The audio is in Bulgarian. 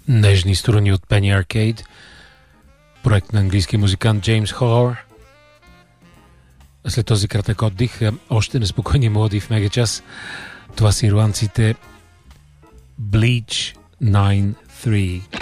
Нежни струни от Penny Arcade, проект на английски музикант Джеймс Холлар. След този кратък отдих, още неспокойни мелодии в мегачас. Това са ирландците Bleach 9-3.